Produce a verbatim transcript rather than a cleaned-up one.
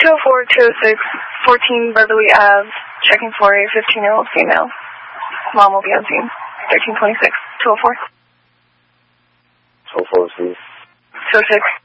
oh four, two oh six, fourteen Beverly Ave, checking for a fifteen-year-old female. Mom will be on scene. thirteen twenty-six, two oh four. two oh four, please. two oh six.